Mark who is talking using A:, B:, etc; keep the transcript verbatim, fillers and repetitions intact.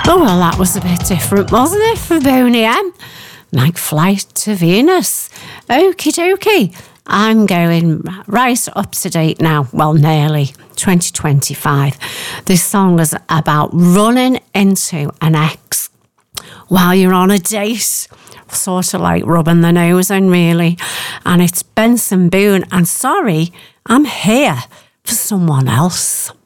A: Oh, well, that was a bit different, wasn't it, for Boney M? Like Flight to Venus. Okie dokie. I'm going right up to date now. Well, nearly. twenty twenty-five. This song is about running into an ex while you're on a date. Sort of like rubbing the nose in, really. And it's Benson Boone. And sorry, I'm here for someone else.